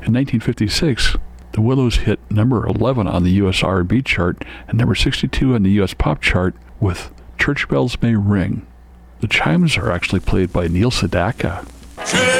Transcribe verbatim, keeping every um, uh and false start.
In nineteen fifty-six, the Willows hit number eleven on the U S R and B chart and number sixty-two on the U S pop chart with Church Bells May Ring. The chimes are actually played by Neil Sedaka.